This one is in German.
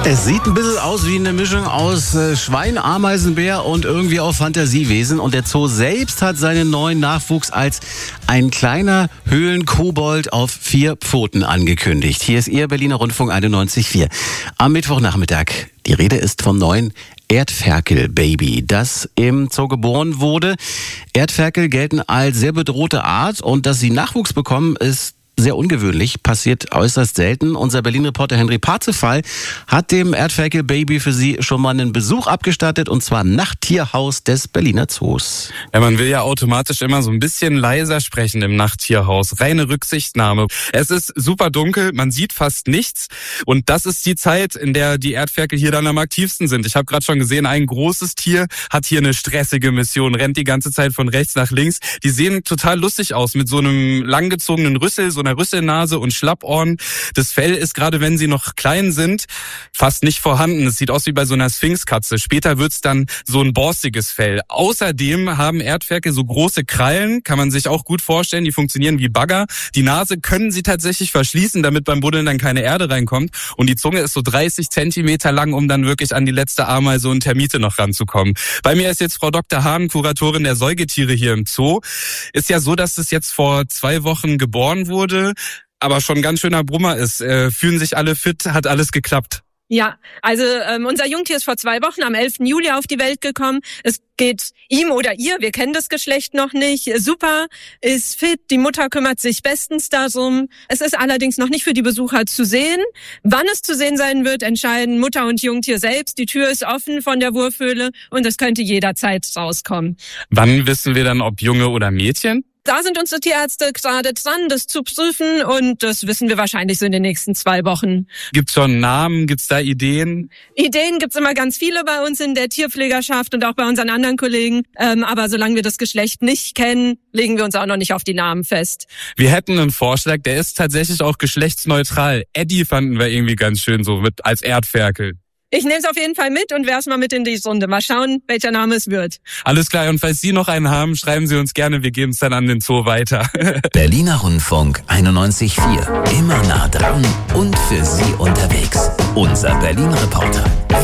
Es sieht ein bisschen aus wie eine Mischung aus Schwein, Ameisenbär und irgendwie auch Fantasiewesen. Und der Zoo selbst hat seinen neuen Nachwuchs als ein kleiner Höhlenkobold auf 4 Pfoten angekündigt. Hier ist Ihr Berliner Rundfunk 91.4. Am Mittwochnachmittag. Die Rede ist vom neuen Erdferkel-Baby, das im Zoo geboren wurde. Erdferkel gelten als sehr bedrohte Art und dass sie Nachwuchs bekommen, ist sehr ungewöhnlich, passiert äußerst selten. Unser Berlin-Reporter Henry Parzefall hat dem Erdferkel-Baby für Sie schon mal einen Besuch abgestattet, und zwar im Nachttierhaus des Berliner Zoos. Ja, man will ja automatisch immer so ein bisschen leiser sprechen im Nachttierhaus. Reine Rücksichtnahme. Es ist super dunkel, man sieht fast nichts. Und das ist die Zeit, in der die Erdferkel hier dann am aktivsten sind. Ich habe gerade schon gesehen, ein großes Tier hat hier eine stressige Mission, rennt die ganze Zeit von rechts nach links. Die sehen total lustig aus mit so einem langgezogenen Rüssel, so einer Rüsselnase und Schlappohren. Das Fell ist, gerade wenn sie noch klein sind, fast nicht vorhanden. Es sieht aus wie bei so einer Sphinxkatze. Später wird's dann so ein borstiges Fell. Außerdem haben Erdferkel so große Krallen, kann man sich auch gut vorstellen. Die funktionieren wie Bagger. Die Nase können sie tatsächlich verschließen, damit beim Buddeln dann keine Erde reinkommt. Und die Zunge ist so 30 Zentimeter lang, um dann wirklich an die letzte Ameise und Termite noch ranzukommen. Bei mir ist jetzt Frau Dr. Hahn, Kuratorin der Säugetiere hier im Zoo. Ist ja so, dass es jetzt vor 2 Wochen geboren wurde, aber schon ein ganz schöner Brummer ist. Fühlen sich alle fit, hat alles geklappt? Ja, also unser Jungtier ist vor 2 Wochen am 11. Juli auf die Welt gekommen. Es geht ihm oder ihr, wir kennen das Geschlecht noch nicht, super, ist fit, die Mutter kümmert sich bestens darum. Es ist allerdings noch nicht für die Besucher zu sehen. Wann es zu sehen sein wird, entscheiden Mutter und Jungtier selbst. Die Tür ist offen von der Wurfhöhle und es könnte jederzeit rauskommen. Wann wissen wir dann, ob Junge oder Mädchen? Da sind unsere Tierärzte gerade dran, das zu prüfen, und das wissen wir wahrscheinlich so in den nächsten 2 Wochen. Gibt's schon Namen? Gibt's da Ideen? Ideen gibt's immer ganz viele bei uns in der Tierpflegerschaft und auch bei unseren anderen Kollegen. Aber solange wir das Geschlecht nicht kennen, legen wir uns auch noch nicht auf die Namen fest. Wir hätten einen Vorschlag, der ist tatsächlich auch geschlechtsneutral. Eddie fanden wir irgendwie ganz schön so mit als Erdferkel. Ich nehme es auf jeden Fall mit und werf's mal mit in die Runde. Mal schauen, welcher Name es wird. Alles klar, und falls Sie noch einen haben, schreiben Sie uns gerne, wir geben es dann an den Zoo weiter. Berliner Rundfunk 91.4. Immer nah dran und für Sie unterwegs. Unser Berlin-Reporter.